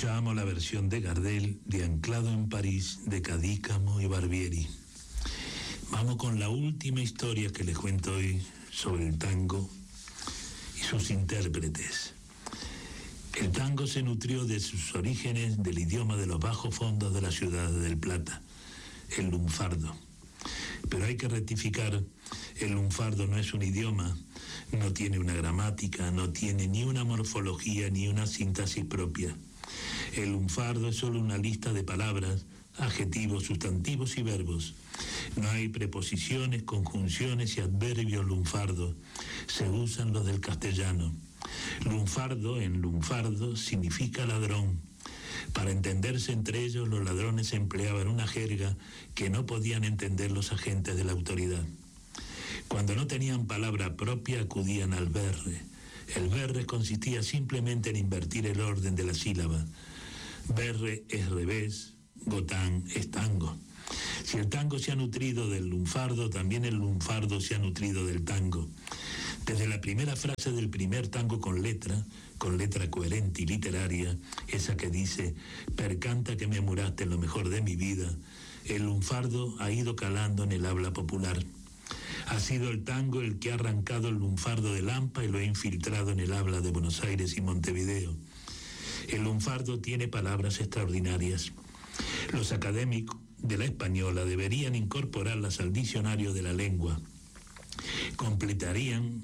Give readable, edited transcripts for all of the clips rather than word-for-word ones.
Escuchábamos la versión de Gardel de Anclado en París de Cadícamo y Barbieri. Vamos con la última historia que les cuento hoy sobre el tango y sus intérpretes. El tango se nutrió de sus orígenes del idioma de los bajos fondos de la ciudad de Del Plata, el lunfardo. Pero hay que rectificar, el lunfardo no es un idioma, no tiene una gramática, no tiene ni una morfología ni una sintaxis propia. El lunfardo es solo una lista de palabras, adjetivos, sustantivos y verbos. No hay preposiciones, conjunciones y adverbios lunfardos. Se usan los del castellano. Lunfardo en lunfardo significa ladrón. Para entenderse entre ellos, los ladrones empleaban una jerga que no podían entender los agentes de la autoridad. Cuando no tenían palabra propia, acudían al berre. El berre consistía simplemente en invertir el orden de la sílaba. Berre es revés, gotán es tango. Si el tango se ha nutrido del lunfardo, también el lunfardo se ha nutrido del tango. Desde la primera frase del primer tango con letra coherente y literaria, esa que dice, percanta que me muraste en lo mejor de mi vida, el lunfardo ha ido calando en el habla popular. Ha sido el tango el que ha arrancado el lunfardo de Lampa y lo ha infiltrado en el habla de Buenos Aires y Montevideo. El lunfardo tiene palabras extraordinarias. Los académicos de la española deberían incorporarlas al diccionario de la lengua. Completarían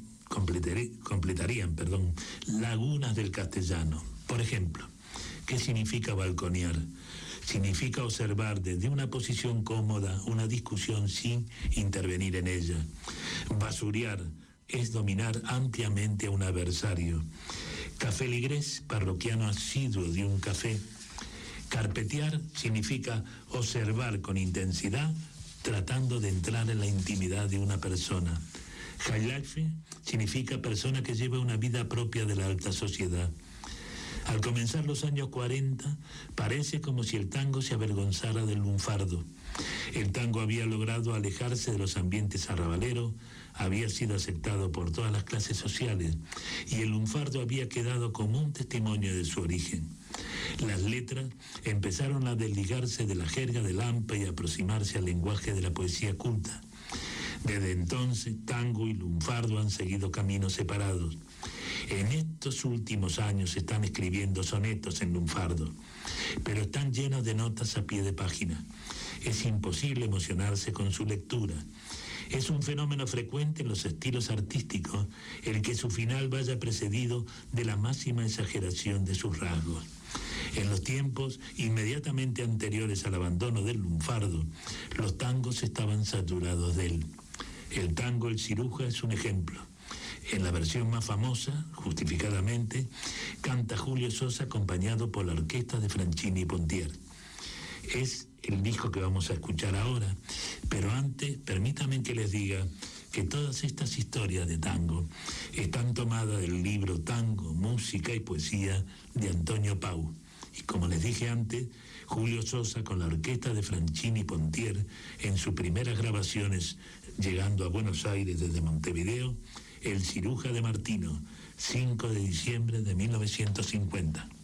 lagunas del castellano. Por ejemplo, ¿qué significa balconear? Significa observar desde una posición cómoda una discusión sin intervenir en ella. Basurear es dominar ampliamente a un adversario. Cafeligrés, parroquiano asiduo de un café. Carpetear significa observar con intensidad, tratando de entrar en la intimidad de una persona. Jailafe significa persona que lleva una vida propia de la alta sociedad. Al comenzar los años 40, parece como si el tango se avergonzara del lunfardo. El tango había logrado alejarse de los ambientes arrabaleros, había sido aceptado por todas las clases sociales y el lunfardo había quedado como un testimonio de su origen. Las letras empezaron a desligarse de la jerga de Lampa y a aproximarse al lenguaje de la poesía culta. Desde entonces, tango y lunfardo han seguido caminos separados. En estos últimos años se están escribiendo sonetos en lunfardo, pero están llenos de notas a pie de página. Es imposible emocionarse con su lectura. Es un fenómeno frecuente en los estilos artísticos el que su final vaya precedido de la máxima exageración de sus rasgos. En los tiempos inmediatamente anteriores al abandono del lunfardo, los tangos estaban saturados de él. El tango El Ciruja es un ejemplo. En la versión más famosa, justificadamente, canta Julio Sosa acompañado por la orquesta de Franchini y Pontier. Es el disco que vamos a escuchar ahora, pero antes permítanme que les diga que todas estas historias de tango están tomadas del libro Tango, Música y Poesía de Antonio Pau. Y como les dije antes, Julio Sosa con la orquesta de Franchini y Pontier en sus primeras grabaciones llegando a Buenos Aires desde Montevideo, El Ciruja de Martino, 5 de diciembre de 1950.